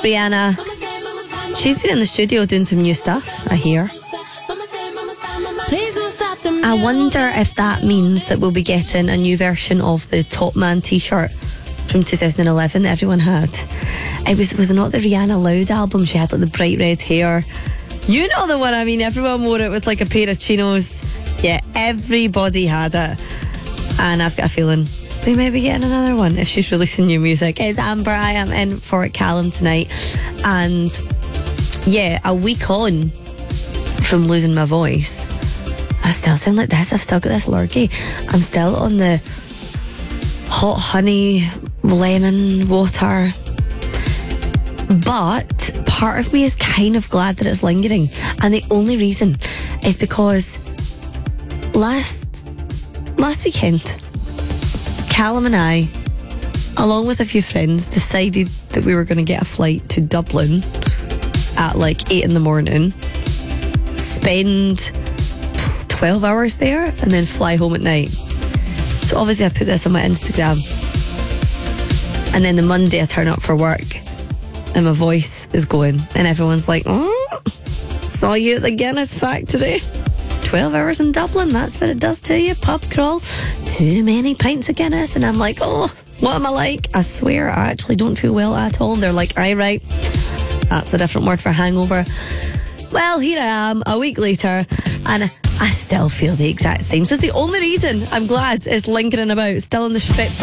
Rihanna. She's been in the studio doing some new stuff, I hear. I wonder if that means that we'll be getting a new version of the Top Man t-shirt from 2011 that everyone had. It was not the Rihanna Loud album. She had like the bright red hair. You know the one I mean. Everyone wore it with like a pair of chinos. Yeah, everybody had it. And I've got a feeling we may be getting another one if she's releasing new music. It's Amber. I am in for Callum tonight. And yeah, a week on from losing my voice, I still sound like this. I've still got this lurgy. I'm still on the hot honey lemon water. But part of me is kind of glad that it's lingering. And the only reason is because last weekend, Callum and I, along with a few friends, decided that we were going to get a flight to Dublin at like 8 a.m, spend 12 hours there, and then fly home at night. So obviously I put this on my Instagram. And then the Monday I turn up for work and my voice is going, and everyone's like, oh, saw you at the Guinness factory. 12 hours in Dublin, that's what it does to you. Pub crawl, too many pints of Guinness. And I'm like, oh, what am I like? I swear I actually don't feel well at all. And they're like, aye, right, that's a different word for hangover. Well, here I am a week later and I still feel the exact same. So it's the only reason I'm glad it's lingering about, still in the strips.